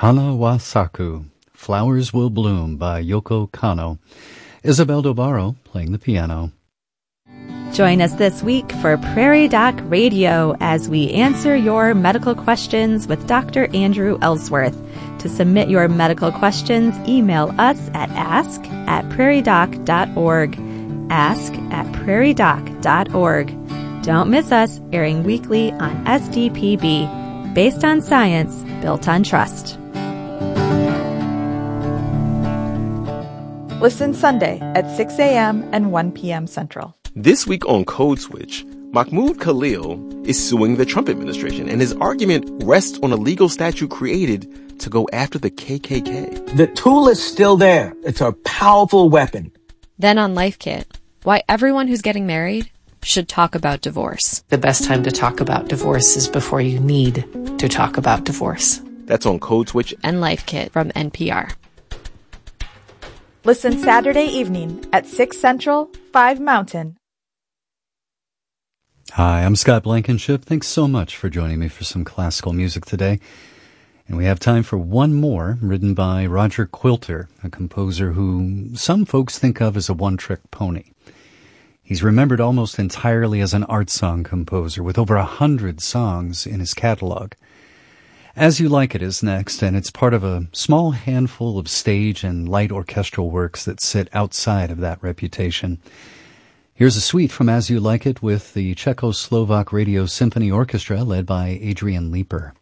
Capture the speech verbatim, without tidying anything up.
Hana wa Saku, Flowers Will Bloom by Yoko Kanno. Isabel Dobaro playing the piano. Join us this week for Prairie Doc Radio as we answer your medical questions with Doctor Andrew Ellsworth. To submit your medical questions, email us at ask at prairie doc dot org. ask at prairie doc dot org. Don't miss us, airing weekly on S D P B, based on science, built on trust. Listen Sunday at six a.m. and one p.m. Central. This week on Code Switch, Mahmoud Khalil is suing the Trump administration, and his argument rests on a legal statute created to go after the K K K. The tool is still there. It's a powerful weapon. Then on Life Kit, why everyone who's getting married should talk about divorce. The best time to talk about divorce is before you need to talk about divorce. That's on Code Switch and Life Kit from N P R. Listen Saturday evening at six Central, five Mountain. Hi, I'm Scott Blankenship. Thanks so much for joining me for some classical music today. And we have time for one more, written by Roger Quilter, a composer who some folks think of as a one-trick pony. He's remembered almost entirely as an art song composer, with over a hundred songs in his catalog. As You Like It is next, and it's part of a small handful of stage and light orchestral works that sit outside of that reputation. Here's a suite from As You Like It with the Czechoslovak Radio Symphony Orchestra led by Adrian Leeper.